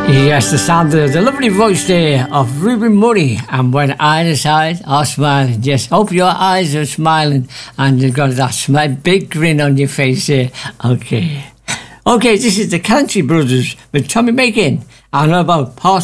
Yes, the sound of the lovely voice there of Ruben Murray. And when eyes are smiling, yes, hope your eyes are smiling and you've got that big grin on your face there. Okay, this is the Country Brothers with Tommy Makin. I know about part